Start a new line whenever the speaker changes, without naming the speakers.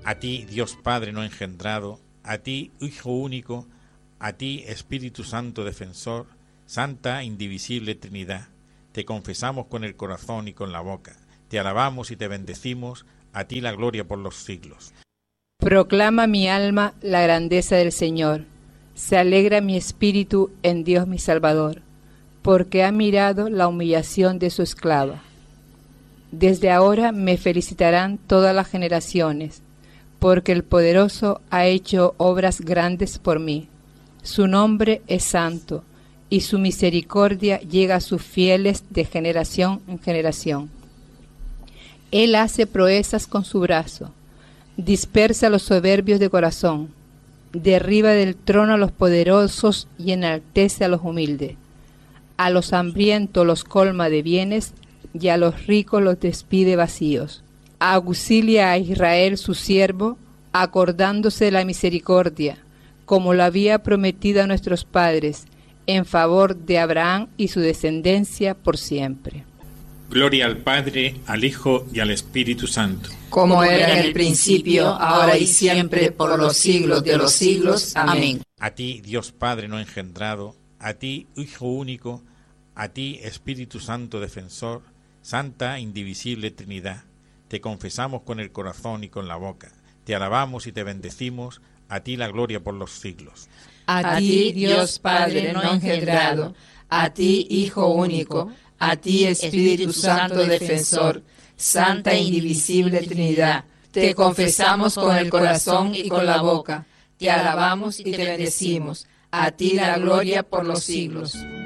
a ti Dios Padre no engendrado, a ti Hijo único, a ti Espíritu Santo defensor, Santa indivisible Trinidad, te confesamos con el corazón y con la boca, te alabamos y te bendecimos, a ti la gloria por los siglos.
Proclama mi alma la grandeza del Señor, se alegra mi espíritu en Dios mi Salvador, porque ha mirado la humillación de su esclava. Desde ahora me felicitarán todas las generaciones, porque el Poderoso ha hecho obras grandes por mí. Su nombre es santo, y su misericordia llega a sus fieles de generación en generación. Él hace proezas con su brazo, dispersa a los soberbios de corazón, derriba del trono a los poderosos y enaltece a los humildes. A los hambrientos los colma de bienes y a los ricos los despide vacíos. Auxilia a Israel su siervo, acordándose de la misericordia, como lo había prometido a nuestros padres, en favor de Abraham y su descendencia por siempre.
Gloria al Padre, al Hijo y al Espíritu Santo.
Como era en el principio, ahora y siempre, por los siglos de los siglos. Amén.
A ti, Dios Padre no engendrado, a ti, Hijo único, a ti, Espíritu Santo defensor, Santa indivisible Trinidad, te confesamos con el corazón y con la boca, te alabamos y te bendecimos, a ti la gloria por los siglos.
A ti, Dios Padre no engendrado, a ti, Hijo único, a ti, Espíritu Santo defensor, Santa e indivisible Trinidad, te confesamos con el corazón y con la boca, te alabamos y te bendecimos, a ti la gloria por los siglos.